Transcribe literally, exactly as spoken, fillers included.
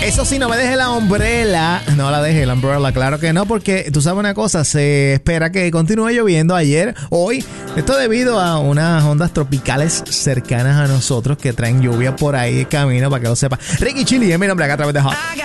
Eso sí, no me deje la umbrella. No la deje la umbrella, claro que no, porque tú sabes una cosa, se espera que continúe lloviendo ayer, hoy. Esto debido a unas ondas tropicales cercanas a nosotros que traen lluvia por ahí de camino, para que lo sepa. Ricky Chili es mi nombre acá a través de Hot.